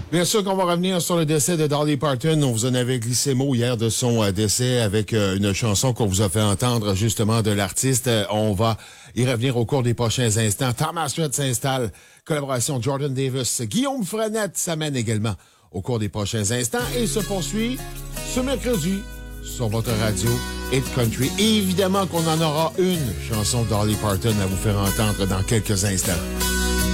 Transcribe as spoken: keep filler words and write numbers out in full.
Bien sûr qu'on va revenir sur le décès de Dolly Parton. On vous en avait glissé mot hier de son euh, décès avec euh, une chanson qu'on vous a fait entendre justement de l'artiste. Euh, on va y revenir au cours des prochains instants. Thomas Rhett s'installe. Collaboration Jordan Davis. Guillaume Frenette s'amène également au cours des prochains instants et se poursuit ce mercredi sur votre radio Hit Country. Et évidemment qu'on en aura une chanson de Dolly Parton à vous faire entendre dans quelques instants.